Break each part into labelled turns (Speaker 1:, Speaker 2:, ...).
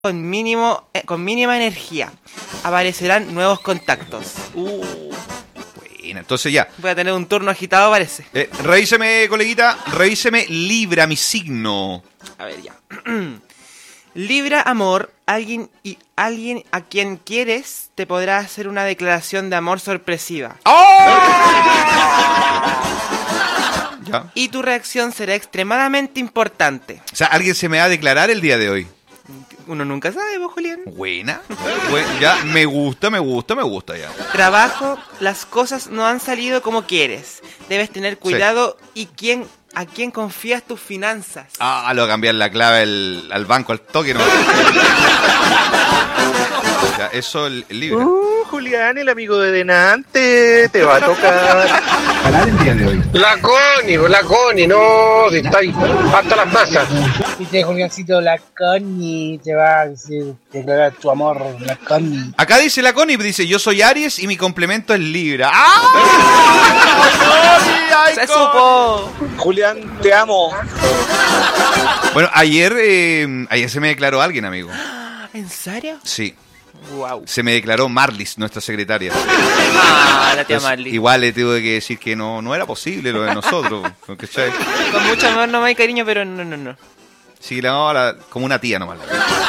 Speaker 1: con mínima energía. Aparecerán nuevos contactos.
Speaker 2: Bueno, entonces ya.
Speaker 1: Voy a tener un turno agitado, parece.
Speaker 2: Revíseme, coleguita. Revíseme Libra, mi signo.
Speaker 1: A ver, ya. Libra, amor. Alguien a quien quieres te podrá hacer una declaración de amor sorpresiva.
Speaker 2: Ya.
Speaker 1: Y tu reacción será extremadamente importante.
Speaker 2: O sea, ¿alguien se me va a declarar el día de hoy?
Speaker 1: Uno nunca sabe, vos, Julián.
Speaker 2: Buena. Ya, me gusta ya.
Speaker 1: Trabajo, las cosas no han salido como quieres. Debes tener cuidado a quién confías tus finanzas.
Speaker 2: Lo voy a cambiar la clave al banco, al toque, ¿no? Ya, eso el Libra.
Speaker 3: Julián, el amigo de Denante, te va a tocar.
Speaker 4: El día de hoy.
Speaker 3: La Connie, no, si está ahí, hasta las masas.
Speaker 5: Dice Juliancito, la Connie te va a declarar tu amor, la Connie.
Speaker 2: Acá dice la Connie, dice, yo soy Aries y mi complemento es Libra.
Speaker 1: ¡Se supo!
Speaker 3: Julián, te amo.
Speaker 2: Bueno, ayer se me declaró alguien, amigo.
Speaker 1: ¿En serio?
Speaker 2: Sí.
Speaker 1: Wow.
Speaker 2: Se me declaró Marlis, nuestra secretaria.
Speaker 1: La tía Marley.
Speaker 2: Igual le tuve que decir que no era posible lo de nosotros. ¿Cachai?
Speaker 1: Con mucho amor nomás y cariño, pero no.
Speaker 2: Sí, la vamos como una tía nomás.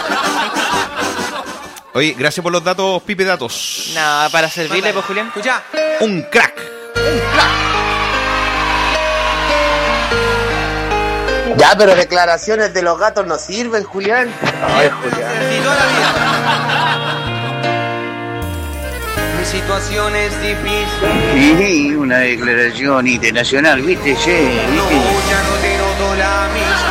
Speaker 2: Oye, gracias por los datos, Pipe Datos.
Speaker 1: No, para servirle, pues, Julián.
Speaker 6: Escucha.
Speaker 2: Un crack.
Speaker 5: Ya, pero declaraciones de los gatos no sirven, Julián.
Speaker 3: Ay, Julián.
Speaker 6: Y toda la vida. Mi situación es difícil.
Speaker 4: Sí, una declaración internacional, ¿viste? Sí,
Speaker 6: No,
Speaker 4: ¿viste?
Speaker 6: ya no te noto la misma.